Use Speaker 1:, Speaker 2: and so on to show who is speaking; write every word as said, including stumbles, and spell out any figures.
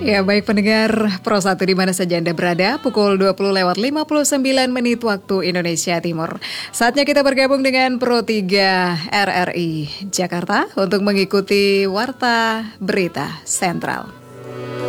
Speaker 1: Ya, baik pendengar Pro satu di mana saja Anda berada, pukul dua puluh lewat lima puluh sembilan menit waktu Indonesia Timur. Saatnya kita bergabung dengan Pro tiga R R I Jakarta untuk mengikuti Warta Berita Sentral.